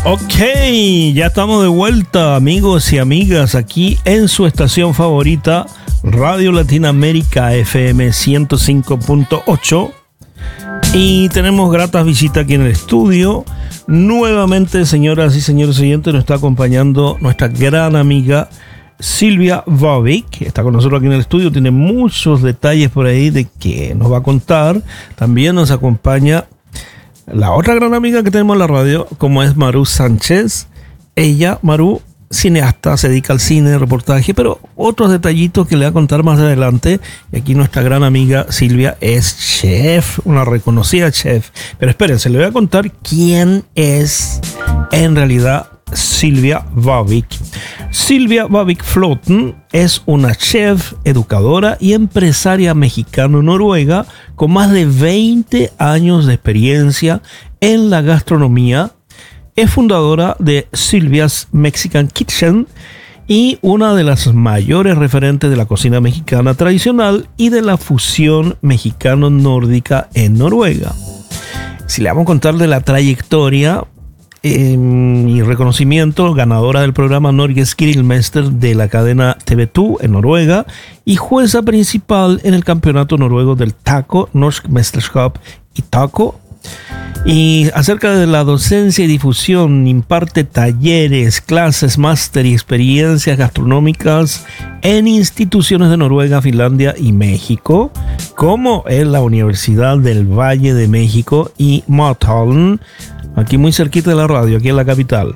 Ok, ya estamos de vuelta, amigos y amigas, aquí en su estación favorita, Radio Latinoamérica FM 105.8. Y tenemos gratas visitas aquí en el estudio. Nuevamente, señoras y señores oyentes, nos está acompañando nuestra gran amiga Silvia Bobic. Está con nosotros aquí en el estudio, tiene muchos detalles por ahí de que nos va a contar. También nos acompaña la otra gran amiga que tenemos en la radio, como es Maru Sánchez. Ella, Maru, cineasta, se dedica al cine, reportaje, pero otros detallitos que le va a contar más adelante. Y aquí nuestra gran amiga Silvia es chef, una reconocida chef. Pero espérense, le voy a contar quién es en realidad Silvia Bobic. Silvia Bobic Floten es una chef, educadora y empresaria mexicano-noruega con más de 20 años de experiencia en la gastronomía. Es fundadora de Silvia's Mexican Kitchen y una de las mayores referentes de la cocina mexicana tradicional y de la fusión mexicano-nórdica en Noruega. Si le vamos a contar de la trayectoria y reconocimiento, ganadora del programa Norges Grillmester de la cadena TV2 en Noruega y jueza principal en el campeonato noruego del taco, Norsk Mesterskap y taco. Y acerca de la docencia y difusión, imparte talleres, clases, máster y experiencias gastronómicas en instituciones de Noruega, Finlandia y México, como en la Universidad del Valle de México y Mothallen, aquí muy cerquita de la radio, aquí en la capital.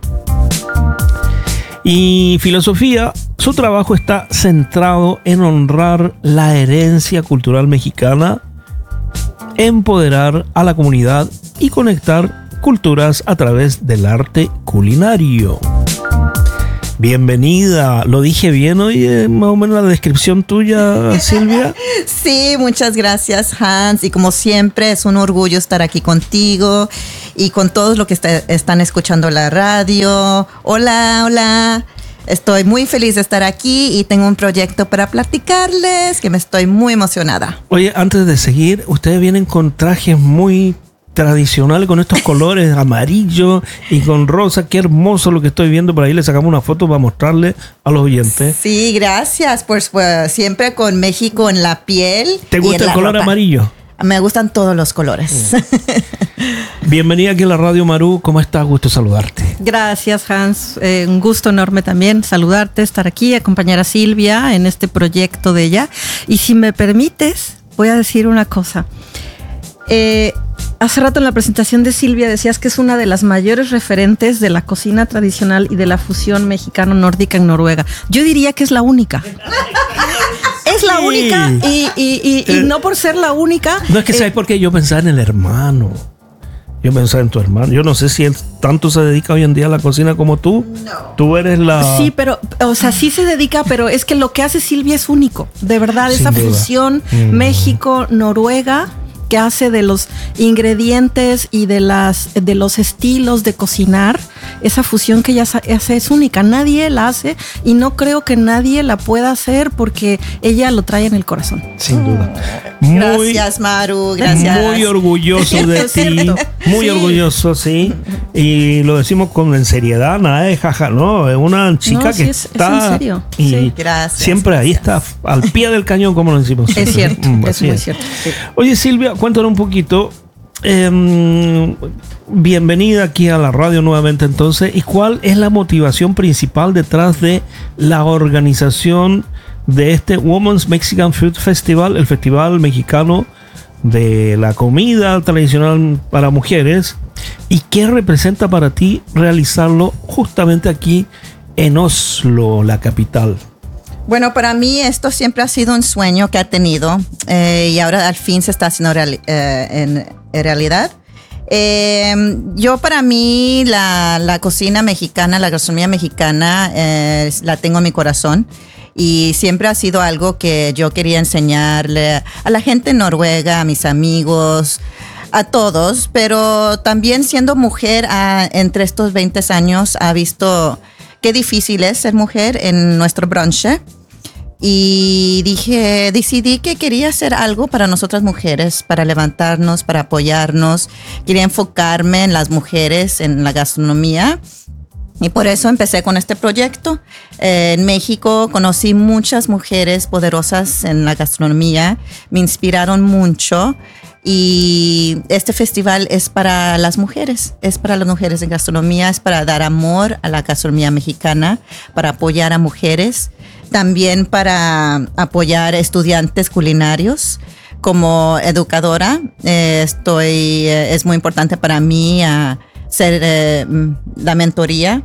Y filosofía, su trabajo está centrado en honrar la herencia cultural mexicana, empoderar a la comunidad y conectar culturas a través del arte culinario. Bienvenida, lo dije bien hoy, más o menos la descripción tuya, Silvia. Sí, muchas gracias, Hans, y como siempre es un orgullo estar aquí contigo y con todos los que están escuchando la radio. Hola. Estoy muy feliz de estar aquí y tengo un proyecto para platicarles que me estoy muy emocionada. Oye, antes de seguir, ustedes vienen con trajes muy tradicionales, con estos colores amarillo y con rosa. Qué hermoso lo que estoy viendo por ahí. Le sacamos una foto para mostrarle a los oyentes. Sí, gracias. Pues siempre con México en la piel. ¿Te gusta el color ropa amarillo? Me gustan todos los colores. Bienvenida aquí a la radio, Maru. ¿Cómo estás? Gusto saludarte. Gracias, Hans. Un gusto enorme también saludarte, estar aquí, acompañar a Silvia en este proyecto de ella. Y si me permites, voy a decir una cosa. Hace rato en la presentación de Silvia decías que es una de las mayores referentes de la cocina tradicional y de la fusión mexicano-nórdica en Noruega. Yo diría que es la única. Es la única y no por ser la única. No es que sabes por qué yo pensaba en el hermano. Yo pensaba en tu hermano. Yo no sé si él tanto se dedica hoy en día a la cocina como tú. No. Tú eres la... Sí, pero, o sea, sí se dedica, pero es que lo que hace Silvia es único. De verdad, Sin esa duda. fusión México-Noruega que hace de los ingredientes y de los estilos de cocinar, esa fusión que ella hace es única. Nadie la hace y no creo que nadie la pueda hacer porque ella lo trae en el corazón. Sin duda. Gracias, Maru. Gracias. Muy orgulloso de ti. Muy orgulloso, sí. Y lo decimos con seriedad, nada de jaja, no. Es una chica que está. Es en serio. Y sí. Gracias. Siempre ahí está, al pie del cañón, como lo decimos. Es cierto, es muy cierto. Sí. Oye, Silvia, cuéntanos un poquito. Bienvenida aquí a la radio nuevamente entonces. ¿Y cuál es la motivación principal detrás de la organización de este Women's Mexican Food Festival, el festival mexicano de la comida tradicional para mujeres? ¿Y qué representa para ti realizarlo justamente aquí en Oslo, la capital? Bueno, para mí esto siempre ha sido un sueño que he tenido y ahora al fin se está haciendo en realidad. Yo para mí la cocina mexicana, la gastronomía mexicana la tengo en mi corazón y siempre ha sido algo que yo quería enseñarle a la gente en Noruega, a mis amigos, a todos, pero también siendo mujer entre estos 20 años ha visto qué difícil es ser mujer en nuestro branche. Y decidí que quería hacer algo para nosotras mujeres, para levantarnos, para apoyarnos. Quería enfocarme en las mujeres, en la gastronomía. Y por eso empecé con este proyecto. En México conocí muchas mujeres poderosas en la gastronomía. Me inspiraron mucho. Y este festival es para las mujeres. Es para las mujeres en gastronomía. Es para dar amor a la gastronomía mexicana, para apoyar a mujeres. También para apoyar estudiantes culinarios. Como educadora, es muy importante para mí ser la mentoría,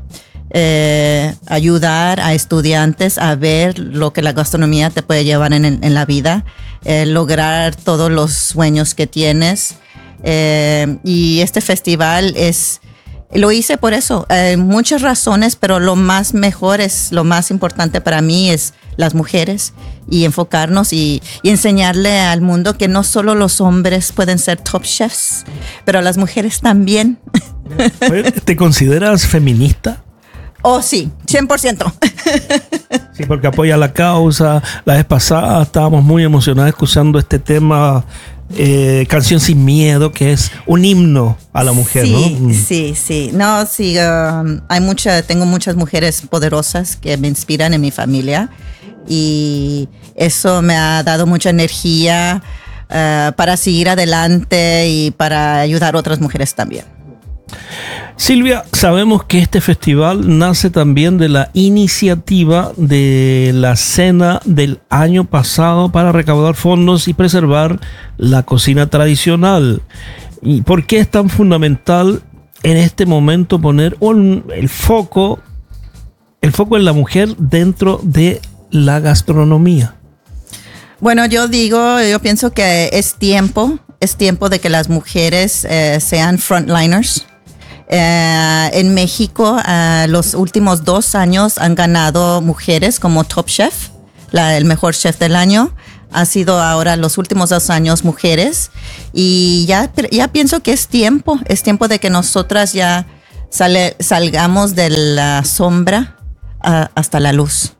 ayudar a estudiantes a ver lo que la gastronomía te puede llevar en la vida, lograr todos los sueños que tienes. Y este festival lo hice por eso, muchas razones, pero lo más importante para mí es las mujeres y enfocarnos y enseñarle al mundo que no solo los hombres pueden ser top chefs, pero las mujeres también. ¿Te consideras feminista? Oh, sí, 100%. Sí, porque apoya la causa. La vez pasada estábamos muy emocionados escuchando este tema, Canción Sin Miedo, que es un himno a la mujer, sí, ¿no? Sí. No, sí, tengo muchas mujeres poderosas que me inspiran en mi familia y eso me ha dado mucha energía para seguir adelante y para ayudar a otras mujeres también. Silvia, sabemos que este festival nace también de la iniciativa de la cena del año pasado para recaudar fondos y preservar la cocina tradicional. ¿Y por qué es tan fundamental en este momento poner el foco en la mujer dentro de la gastronomía? Bueno, yo pienso que es tiempo de que las mujeres sean frontliners. En México, los últimos 2 años han ganado mujeres como Top Chef, el mejor chef del año. Ha sido ahora los últimos 2 años mujeres. Y ya pienso que es tiempo de que nosotras ya salgamos de la sombra hasta la luz.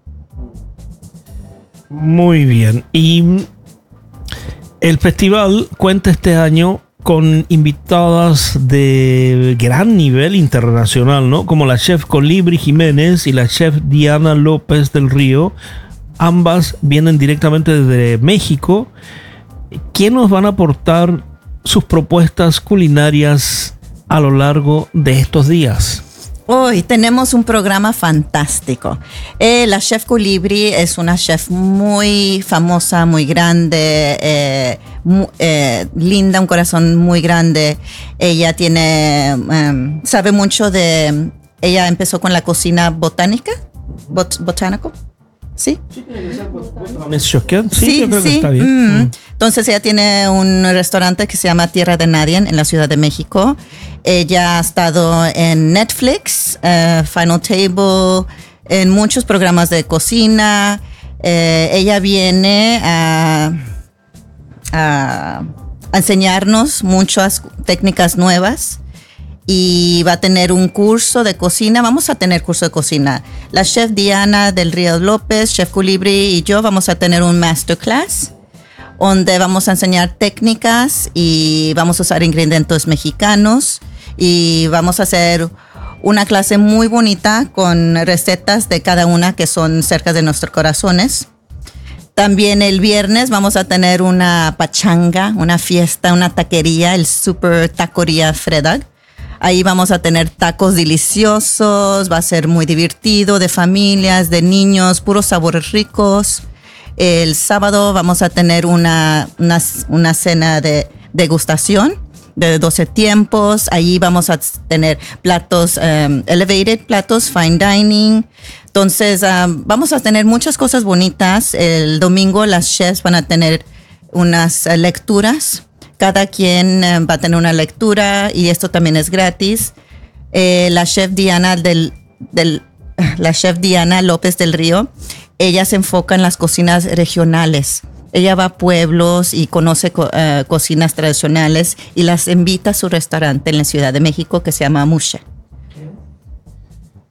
Muy bien. Y el festival cuenta este año con invitadas de gran nivel internacional, ¿no? Como la chef Colibri Jiménez y la chef Diana López del Río. Ambas vienen directamente desde México. ¿Quién nos van a aportar sus propuestas culinarias a lo largo de estos días? Hoy tenemos un programa fantástico. La chef Colibri es una chef muy famosa, muy grande, linda, un corazón muy grande. Ella sabe mucho ella empezó con la cocina botánica, botánico. ¿Sí? Sí, yo creo que está bien. Entonces ella tiene un restaurante que se llama Tierra de Nadie en la Ciudad de México. Ella ha estado en Netflix, Final Table, en muchos programas de cocina. Ella viene a enseñarnos muchas técnicas nuevas. Y va a tener un curso de cocina. Vamos a tener curso de cocina. La chef Diana del Río López, chef Colibri y yo vamos a tener un masterclass donde vamos a enseñar técnicas y vamos a usar ingredientes mexicanos y vamos a hacer una clase muy bonita con recetas de cada una que son cerca de nuestros corazones. También el viernes vamos a tener una pachanga, una fiesta, una taquería, el Super Taquería Fredag. Ahí vamos a tener tacos deliciosos, va a ser muy divertido, de familias, de niños, puros sabores ricos. El sábado vamos a tener una cena de degustación de 12 tiempos. Ahí vamos a tener platos elevated, platos fine dining. Entonces vamos a tener muchas cosas bonitas. El domingo las chefs van a tener unas lecturas. Cada quien va a tener una lectura y esto también es gratis. La chef Diana la chef Diana López del Río, ella se enfoca en las cocinas regionales. Ella va a pueblos y conoce cocinas tradicionales y las invita a su restaurante en la Ciudad de México que se llama Mushe.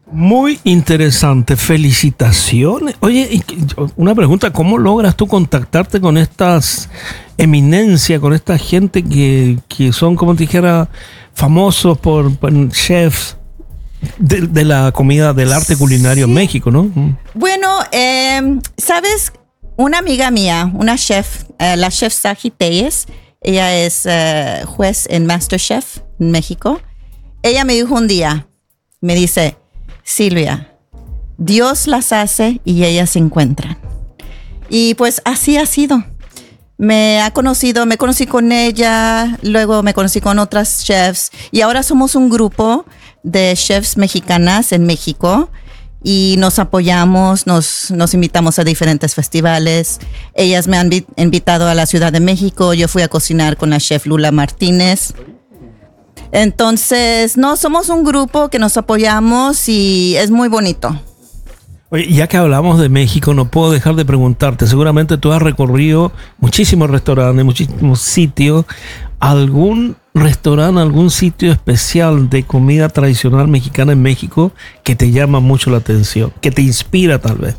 Muy interesante, felicitaciones. Oye, una pregunta, ¿cómo logras tú contactarte con estas eminencias, con esta gente que son, como te dijera, famosos por chefs de la comida, del arte culinario en México, ¿no? Bueno, ¿sabes? Una amiga mía, una chef, la chef Saji Telles, ella es juez en MasterChef en México. Ella me dijo un día, me dice, Silvia, Dios las hace y ellas se encuentran. Y pues así ha sido. Me conocí con ella, luego me conocí con otras chefs y ahora somos un grupo de chefs mexicanas en México y nos apoyamos, nos invitamos a diferentes festivales. Ellas me han invitado a la Ciudad de México, yo fui a cocinar con la chef Lula Martínez. Entonces, somos un grupo que nos apoyamos y es muy bonito. Oye, ya que hablamos de México, no puedo dejar de preguntarte, seguramente tú has recorrido muchísimos restaurantes, muchísimos sitios. ¿Algún restaurante, algún sitio especial de comida tradicional mexicana en México que te llama mucho la atención, que te inspira tal vez?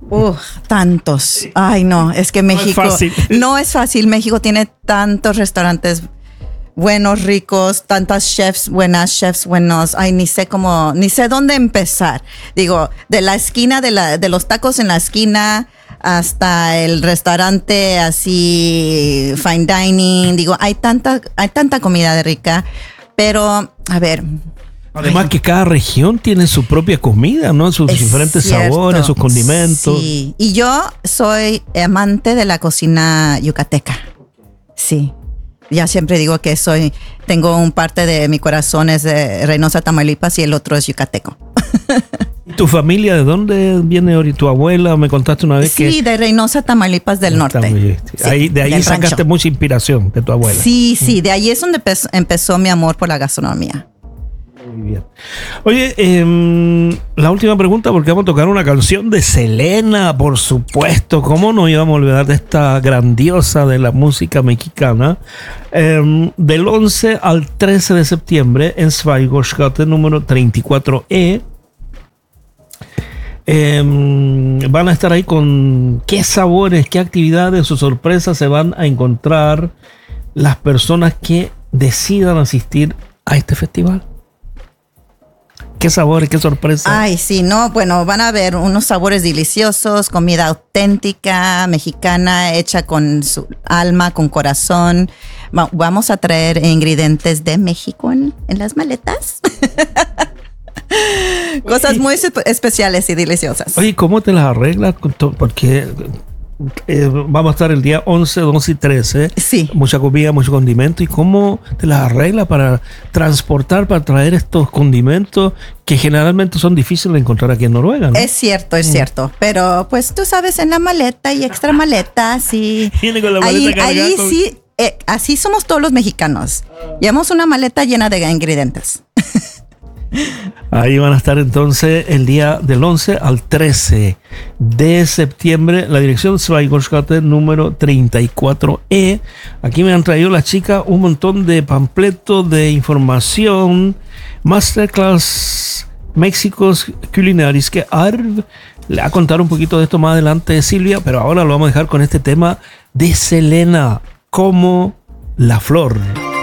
Tantos. Ay, no, es que México no es fácil. México tiene tantos restaurantes buenos, ricos, tantas chefs buenos. Ay, ni sé dónde empezar. Digo, de la esquina, de los tacos en la esquina hasta el restaurante así, fine dining. Digo, hay tanta comida rica, pero, a ver. Además que cada región tiene su propia comida, ¿no? Sus diferentes sabores, sus condimentos. Sí, y yo soy amante de la cocina yucateca. Sí. Ya siempre digo que tengo un parte de mi corazón es de Reynosa, Tamaulipas y el otro es yucateco. ¿Tu familia de dónde viene ahorita? ¿Tu abuela? Me contaste una vez que... Sí, de Reynosa, Tamaulipas del norte. Sí, de ahí sacaste rancho. Mucha inspiración de tu abuela. Sí, de ahí es donde empezó mi amor por la gastronomía. Muy bien. Oye, la última pregunta, porque vamos a tocar una canción de Selena, por supuesto. ¿Cómo no íbamos a olvidar de esta grandiosa de la música mexicana? Del 11 al 13 de septiembre en Schweighochgatte número 34E. Van a estar ahí con qué sabores, qué actividades o sorpresas se van a encontrar las personas que decidan asistir a este festival. ¿Qué sabores, qué sorpresas? Ay, sí, bueno, van a ver unos sabores deliciosos, comida auténtica, mexicana, hecha con su alma, con corazón. Vamos a traer ingredientes de México en las maletas. Cosas muy especiales y deliciosas. Oye, ¿cómo te las arreglas? Porque vamos a estar el día 11, 12 y 13. Sí. Mucha comida, mucho condimento. ¿Y cómo te las arreglas para transportar, para traer estos condimentos que generalmente son difíciles de encontrar aquí en Noruega, ¿no? Es cierto. Pero pues tú sabes, en la maleta y extra maleta, sí. Viene con la maleta ahí sí, así somos todos los mexicanos. Llevamos una maleta llena de ingredientes. Ahí van a estar entonces el día del 11 al 13 de septiembre. La dirección Schweighochgatte número 34E. Aquí me han traído las chicas un montón de panfletos de información. Masterclass Méxicos Culinaris, que Arv le va a contar un poquito de esto más adelante, Silvia, pero ahora lo vamos a dejar con este tema de Selena, como la flor.